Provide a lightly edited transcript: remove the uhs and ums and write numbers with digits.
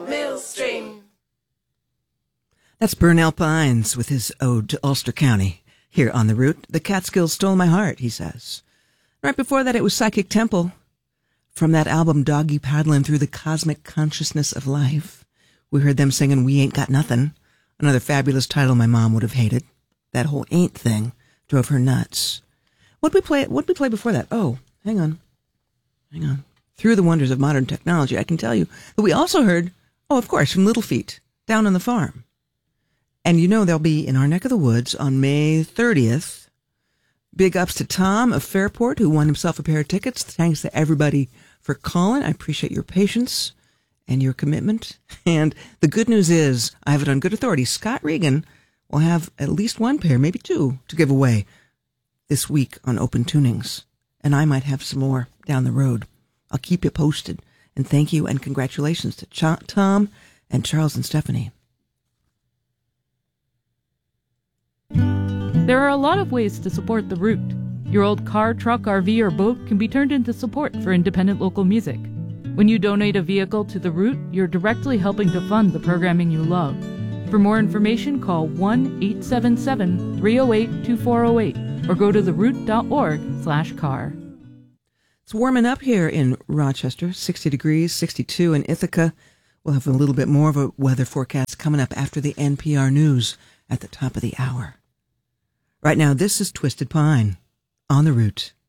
Millstream. That's Burnell Pines with his ode to Ulster County. Here on The Root, the Catskills stole my heart, he says. Right before that, it was Psychic Temple from that album Doggy Paddlin' Through the Cosmic Consciousness of Life. We heard them singing We Ain't Got Nothing, another fabulous title my mom would have hated. That whole ain't thing drove her nuts. What'd we play before that? Oh, hang on. Through the wonders of modern technology, I can tell you that we also heard, oh, of course, from Little Feat, Down on the Farm. And you know they'll be in our neck of the woods on May 30th. Big ups to Tom of Fairport, who won himself a pair of tickets. Thanks to everybody for calling. I appreciate your patience and your commitment. And the good news is, I have it on good authority, Scott Regan will have at least one pair, maybe two, to give away this week on Open Tunings. And I might have some more down the road. I'll keep you posted. And thank you and congratulations to Tom and Charles and Stephanie. There are a lot of ways to support The Root. Your old car, truck, RV, or boat can be turned into support for independent local music. When you donate a vehicle to The Root, you're directly helping to fund the programming you love. For more information, call 1-877-308-2408 or go to theroot.org/car. It's warming up here in Rochester, 60 degrees, 62 in Ithaca. We'll have a little bit more of a weather forecast coming up after the NPR News at the top of the hour. Right now, this is Twisted Pine on The Root.